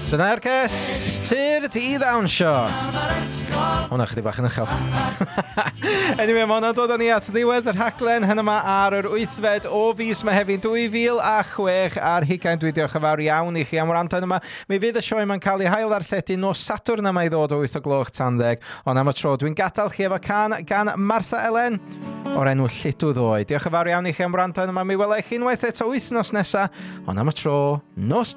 Dyna'r gest, Tyr Di Ddawnsio. Hwna chydig bach yn uchel. Anyway, mae hwnna'n dod â ni at ddiwedd yr rhaglen hyn yma ar yr 8fed o fis Mehefin 2006 ar hugain. Dwi diolch yn fawr iawn i chi am wrando yma. Mi fydd y sioe yma'n cael ei hail ddarlledu nos Sadwrn yma i ddod o 8:10. Ond am y tro, dwi'n gadael chi efo can gan Martha Ellen o'r enw Lludw Ddoe. Diolch yn fawr iawn i chi am wrando yma. Mi welai chi unwaith eto wythnos nesa. Ond am y tro, nos